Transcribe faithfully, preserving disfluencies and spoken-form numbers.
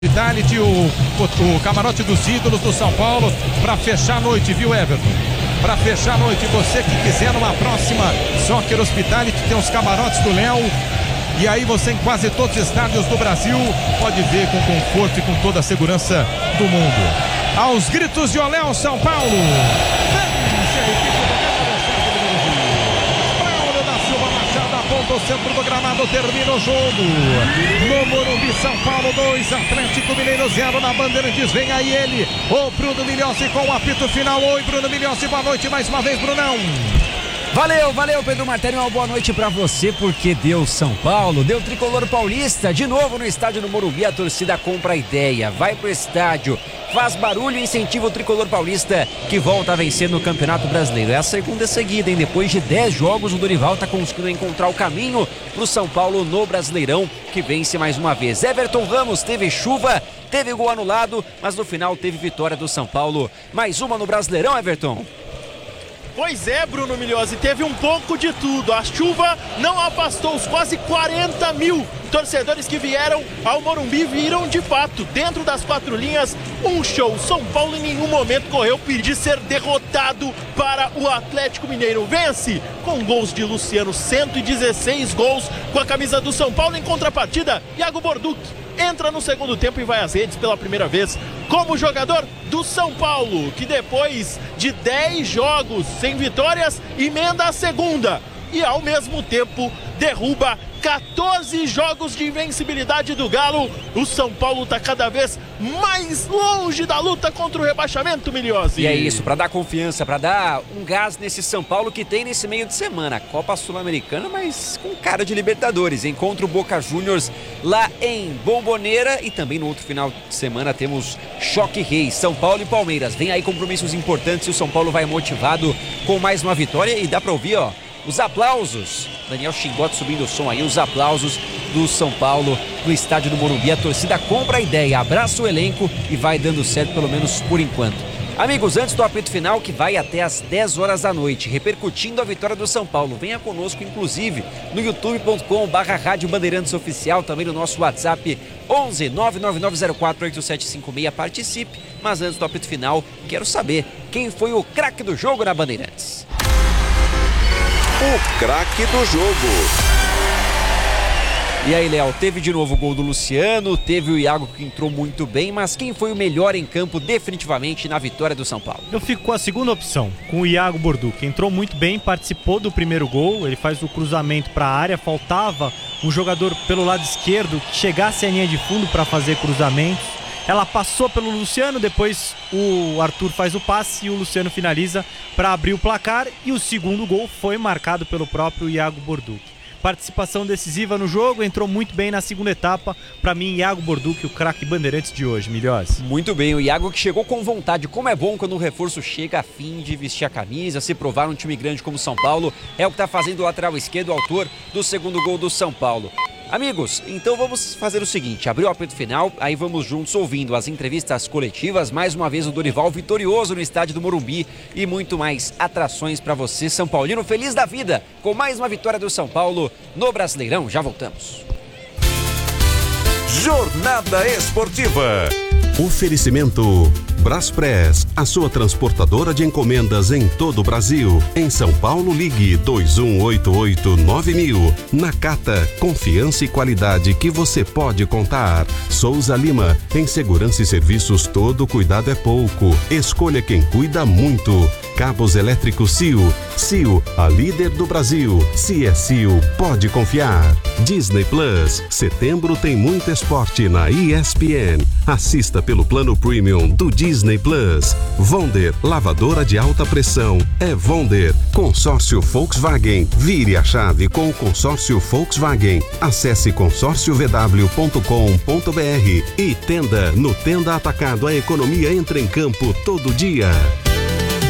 Hospitality, o, o, o camarote dos ídolos do São Paulo, para fechar a noite, viu, Everton? Para fechar a noite, você que quiser numa próxima Soccer Hospitality, tem os camarotes do Léo. E aí você em quase todos os estádios do Brasil pode ver com conforto e com toda a segurança do mundo. Aos gritos de olé, o São Paulo. Vence a equipe do da Silva Machado, aponta o centro do gramado, termina o jogo. No Morumbi, São Paulo dois, Atlético Mineiro zero. Na Bandeirantes vem aí ele, o Bruno Milhões com o apito final. Oi, Bruno Milhões, boa noite mais uma vez, Brunão. Valeu, valeu, Pedro Martelli, uma boa noite pra você, porque deu São Paulo, deu Tricolor Paulista, de novo no estádio do Morumbi, a torcida compra a ideia, vai pro estádio, faz barulho e incentiva o Tricolor Paulista, que volta a vencer no Campeonato Brasileiro. É a segunda seguida, hein? Depois de dez jogos, o Dorival tá conseguindo encontrar o caminho pro São Paulo no Brasileirão, que vence mais uma vez. Everton Ramos teve chuva, teve gol anulado, mas no final teve vitória do São Paulo. Mais uma no Brasileirão, Everton? Pois é, Bruno Milhões, teve um pouco de tudo. A chuva não afastou os quase quarenta mil torcedores que vieram ao Morumbi, viram de fato, dentro das quatro linhas, um show. São Paulo em nenhum momento correu perigo de ser derrotado para o Atlético Mineiro. Vence com gols de Luciano, cento e dezesseis gols com a camisa do São Paulo. Em contrapartida, Iago Borduc entra no segundo tempo e vai às redes pela primeira vez como jogador do São Paulo, que depois de dez jogos sem vitórias, emenda a segunda e ao mesmo tempo derruba quatorze jogos de invencibilidade do Galo. O São Paulo está cada vez mais longe da luta contra o rebaixamento, Milhozzi. E é isso, para dar confiança, para dar um gás nesse São Paulo que tem nesse meio de semana. Copa Sul-Americana, mas com cara de Libertadores. Encontra o Boca Juniors lá em Bombonera e também no outro final de semana temos Choque Reis, São Paulo e Palmeiras. Vem aí compromissos importantes e o São Paulo vai motivado com mais uma vitória e dá para ouvir, ó, os aplausos, Daniel Chingotti subindo o som aí, os aplausos do São Paulo no estádio do Morumbi. A torcida compra a ideia, abraça o elenco e vai dando certo pelo menos por enquanto. Amigos, antes do apito final, que vai até às dez horas da noite, repercutindo a vitória do São Paulo, venha conosco inclusive no youtube ponto com barra Rádio Bandeirantes Oficial, também no nosso WhatsApp onze nove nove nove zero quatro oito sete cinco seis, participe. Mas antes do apito final, quero saber quem foi o craque do jogo na Bandeirantes. O craque do jogo. E aí, Léo, teve de novo o gol do Luciano, teve o Iago que entrou muito bem, mas quem foi o melhor em campo definitivamente na vitória do São Paulo? Eu fico com a segunda opção, com o Iago Borduc. Entrou muito bem, participou do primeiro gol, ele faz o cruzamento para a área, faltava um jogador pelo lado esquerdo que chegasse à linha de fundo para fazer cruzamentos. Ela passou pelo Luciano, depois o Arthur faz o passe e o Luciano finaliza para abrir o placar. E o segundo gol foi marcado pelo próprio Iago Borduc. Participação decisiva no jogo, entrou muito bem na segunda etapa. Para mim, Iago Borduc, o craque Bandeirantes de hoje, Milhões. Muito bem, o Iago que chegou com vontade. Como é bom quando um reforço chega a fim de vestir a camisa, se provar um time grande como São Paulo. É o que está fazendo o lateral esquerdo, o autor do segundo gol do São Paulo. Amigos, então vamos fazer o seguinte, abriu o apito final, aí vamos juntos ouvindo as entrevistas coletivas, mais uma vez o Dorival vitorioso no estádio do Morumbi e muito mais atrações para você, São Paulino, feliz da vida, com mais uma vitória do São Paulo no Brasileirão. Já voltamos. Jornada Esportiva. Oferecimento Braspress, a sua transportadora de encomendas em todo o Brasil. Em São Paulo, ligue dois um oito oito nove mil. Nakata, confiança e qualidade que você pode contar. Souza Lima, em segurança e serviços todo cuidado é pouco. Escolha quem cuida muito. Cabos elétricos C I O. C I O, a líder do Brasil. Se é C I O, pode confiar. Disney Plus, setembro tem muito esporte na E S P N. Assista pelo plano premium do Disney Plus. Wonder, lavadora de alta pressão. É Wonder. Consórcio Volkswagen. Vire a chave com o consórcio Volkswagen. Acesse consórcio v w ponto com ponto b r. E Tenda. No Tenda Atacado, a economia entra em campo todo dia.